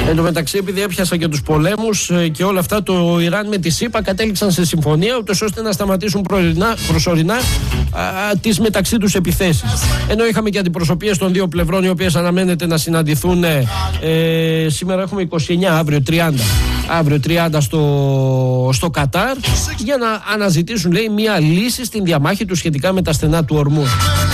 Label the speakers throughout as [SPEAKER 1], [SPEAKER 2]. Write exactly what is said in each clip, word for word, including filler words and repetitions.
[SPEAKER 1] Εν τω μεταξύ, επειδή έπιασα και τους πολέμους και όλα αυτά, το Ιράν με τη ΣΥΠΑ κατέληξαν σε συμφωνία, ούτως ώστε να σταματήσουν προσωρινά, προσωρινά α, τις μεταξύ τους επιθέσεις. Ενώ είχαμε και αντιπροσωπείες των δύο πλευρών, οι οποίες αναμένεται να συναντηθούν. Ε, σήμερα έχουμε είκοσι εννιά, αύριο τριάντα. Αύριο τριάντα στο, στο Κατάρ, για να αναζητήσουν, λέει, μια λύση στην διαμάχη του σχετικά με τα στενά του Ορμούζ.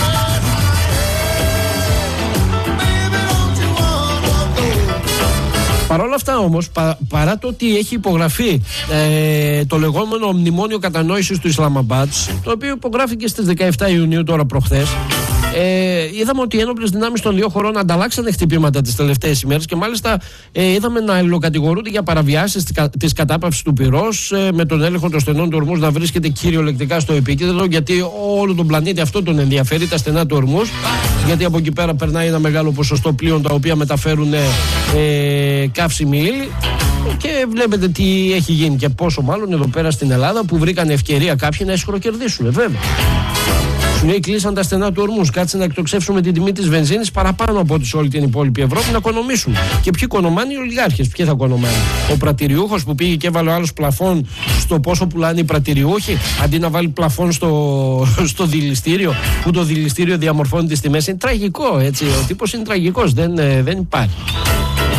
[SPEAKER 1] Παρ' όλα αυτά όμως, πα, παρά το ότι έχει υπογραφεί ε, το λεγόμενο μνημόνιο κατανόησης του Ισλαμαμπάντ, το οποίο υπογράφηκε στις δεκαεφτά Ιουνίου, τώρα προχθές, ε, είδαμε ότι οι ένοπλες δυνάμεις των δύο χωρών ανταλλάξανε χτυπήματα τις τελευταίες ημέρες και μάλιστα ε, είδαμε να αλληλοκατηγορούνται για παραβιάσεις της, της κατάπαυσης του πυρός, ε, με τον έλεγχο των στενών του Ορμούζ να βρίσκεται κυριολεκτικά στο επίκεντρο, γιατί όλο τον πλανήτη αυτό τον ενδιαφέρει, τα στενά του Ορμούζ, γιατί από εκεί πέρα περνάει ένα μεγάλο ποσοστό πλοίων τα οποία μεταφέρουν ε, ε, καύσιμη ύλη. Και βλέπετε τι έχει γίνει και πόσο μάλλον εδώ πέρα στην Ελλάδα, που βρήκαν ευκαιρία κάποιοι να ισχυροκερδίσουν, βέβαια. Σου λέει, κλείσαν τα στενά του Ορμούζ. Κάτσε να εκτοξεύσουμε την τιμή της βενζίνης παραπάνω από ό,τι σε όλη την υπόλοιπη Ευρώπη, να οικονομήσουν. Και ποιοι οικονομάνε? Οι ολιγάρχες. Ποιοι θα οικονομάνε? Ο πρατηριούχος που πήγε και έβαλε ο άλλος πλαφόν στο πόσο πουλάνε οι πρατηριούχοι, αντί να βάλει πλαφόν στο, στο δηληστήριο, που το δηληστήριο διαμορφώνει τις τιμές. Είναι τραγικό, έτσι. Ο τύπος είναι τραγικός. Δεν, δεν υπάρχει.